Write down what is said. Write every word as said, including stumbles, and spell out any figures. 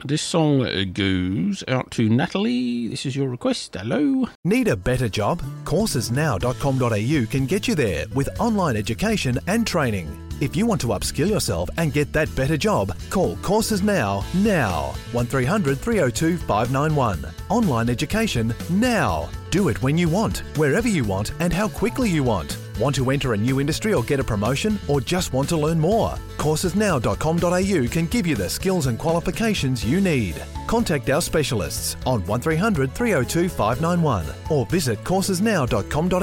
This song goes out to Natalie. This is your request. Hello. Need a better job? courses now dot com dot a u can get you there with online education and training. If you want to upskill yourself and get that better job, call Courses Now, now. one three hundred three oh two five nine one. Online education now. Do it when you want, wherever you want and how quickly you want. Want to enter a new industry or get a promotion, or just want to learn more? courses now dot com dot a u can give you the skills and qualifications you need. Contact our specialists on one three hundred three oh two five nine one or visit courses now dot com dot a u.